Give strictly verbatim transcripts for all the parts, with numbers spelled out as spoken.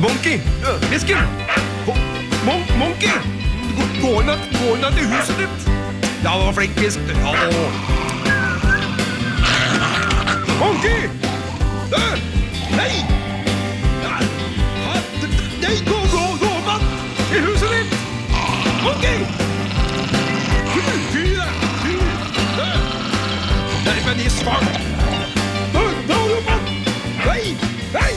Monkey! Fisken! Mon Monkey! Gå inn gå inn til huset ditt! Ja, det var flink fisk. Ja. Monkey! Øh, nei! Nei, gå, gå, gå, mann! I huset ditt! Monkey! Fy, fy, fy! Nei, men i svang! Nå, nå, mann! Nei, nei!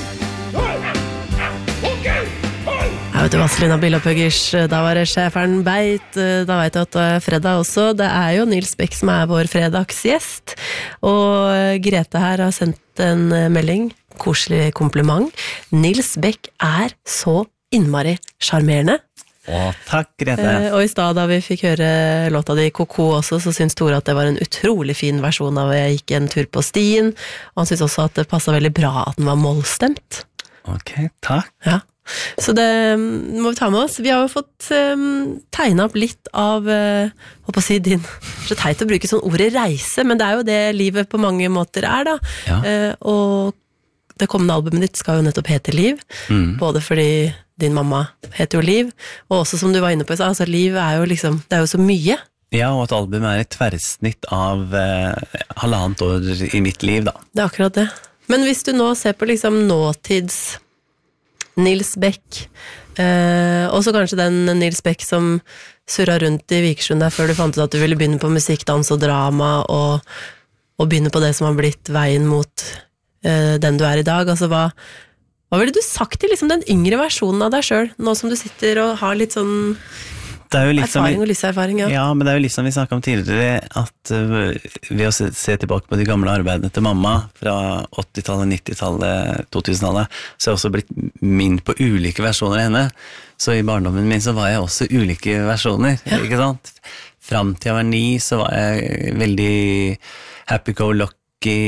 Jeg vet du, Vazelina Bilopphøggers, da var det sjeferen beit, da vet du at det er fredag også. Det er jo Nils Beck som er vår fredagsgjest, og Grete her har sendt en melding, koselig kompliment. Nils Beck er så innmari charmerende. Å, takk Grete. Eh, og i stad da vi fikk høre låta di Koko også, så syns Tore at det var en utrolig fin versjon av Jeg gikk en tur på stien, og han syns også at det passet veldig bra at den var målstemt. Ok, takk. Ja. Så det må vi ta med oss. Vi har jo fått um, tegnet opp litt av uh, hva på å si din så teit å bruke sånn ordet reise, men det er jo det livet på mange måter er da. Ja. Uh, og det kommende albumet ditt skal jo nettopp hete Liv, mm. både fordi din mamma heter jo Liv, og også som du var inne på, altså Liv er jo liksom, det er jo så mye. Ja, og at albumet er et tverrsnitt av uh, halvannet år i mitt liv da. Det er akkurat det. Men hvis du nå ser på liksom nåtids Nils Beck, eh, og så kanskje den Nils Beck som surra rundt i Vikersund der før du fant ut at du ville begynne på musikk, dans og drama, og, og begynne på det som har blitt veien mot eh, den du er i dag. Altså, hva, hva ville du sagt til liksom, den yngre versjonen av deg selv, nå som du sitter og har litt sånn det er jo litt erfaring som, og livserfaring? Ja. Ja, men det er jo litt som vi snakket om tidligere, at uh, ved å se, se tilbake på de gamle arbeidene til mamma fra åttitallet, nittitallet, to-tusentallet, så har jeg også blitt minnet på ulike versjoner av henne. Så i barndommen min så var jeg også ulike versjoner, ja. Ikke sant? Fram til jeg var ni så var jeg veldig happy-go-lucky.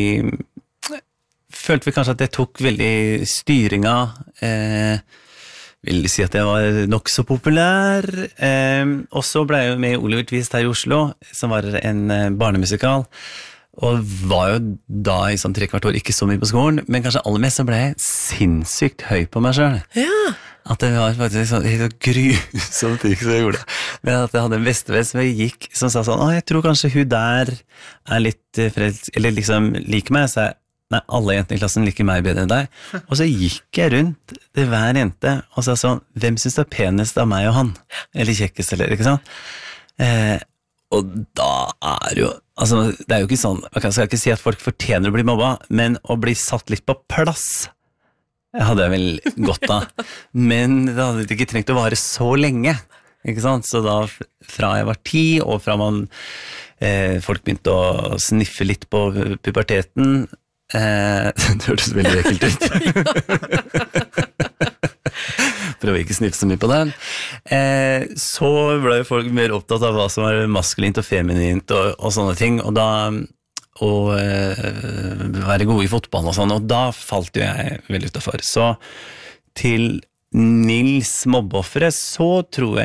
Følte vi kanskje at jeg tok veldig styringa, eh, vil si at jeg var nok så populær, eh, og så ble jeg jo med i Oliver Twist her i Oslo, som var en eh, barnemusikal, og var jo da i sånn tre kvart år ikke så mye på skolen, men kanskje aller mest så ble jeg sinnssykt høy på meg selv. Ja. At det var faktisk sånn helt grusomt ting som jeg gjorde. Men at jeg hadde en bestevenn som jeg gikk, som sa sånn, å, jeg tror kanskje hun der er litt frelst, eller liksom liker meg, så jeg nei, alle jentene i klassen liker meg bedre enn deg. Og så gikk jeg rundt til hver jente og sa sånn, hvem synes det er penest av meg og han? Eller kjekkest, eller ikke sant? Eh, og da er jo, altså det er jo ikke sånn, jeg skal ikke si at folk fortjener å bli mobba, men å bli satt litt på plass, hadde jeg vel godt av. Men det hadde ikke trengt å vare så lenge, ikke sant? Så da fra jeg var ti, og fra man, eh, folk begynte å sniffe litt på puberteten, Eh, det hørtes veldig ekkelt ut. Prøv å ikke sniffe så mye på den. Eh, så ble jo folk mer opptatt av hva som var maskulint og feminint og, og sånne ting, og da og eh, være gode i fotball og sånn, og da falt jo jeg veldig utenfor. Så til Nils mobbeoffere så tror jeg